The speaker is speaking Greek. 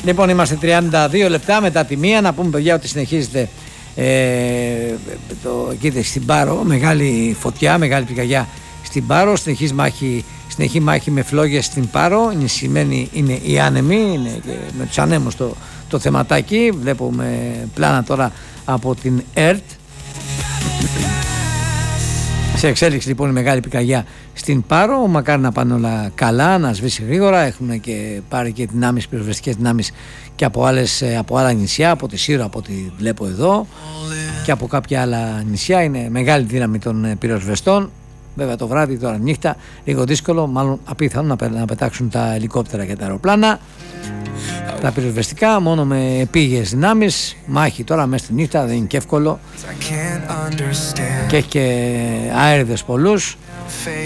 Λοιπόν, είμαστε 32 λεπτά μετά τη μία. Να πούμε, παιδιά, ότι συνεχίζεται εκεί στην Πάρο, μεγάλη φωτιά, μεγάλη πυρκαγιά στην Πάρο, συνεχή μάχη με φλόγες στην Πάρο. Ενισχυμένοι είναι οι άνεμοι, είναι και με τους ανέμους το θεματάκι. Βλέπουμε πλάνα τώρα από την ΕΡΤ. Σε εξέλιξη λοιπόν η μεγάλη πυρκαγιά στην Πάρο. Μακάρι να πάνε όλα καλά, να σβήσει γρήγορα. Έχουν και πάρει και δυνάμεις, πυροσβεστικές δυνάμεις και από άλλα νησιά, από τη Σύρο, από ό,τι βλέπω εδώ, και από κάποια άλλα νησιά. Είναι μεγάλη δύναμη των πυροσβεστών. Βέβαια το βράδυ, τώρα νύχτα, λίγο δύσκολο, μάλλον απίθανο να πετάξουν τα ελικόπτερα και τα αεροπλάνα. Τα πυροσβεστικά μόνο με επίγειες δυνάμεις. Μάχη τώρα μέσα στη νύχτα δεν είναι και εύκολο και έχει και αέριδες πολλούς.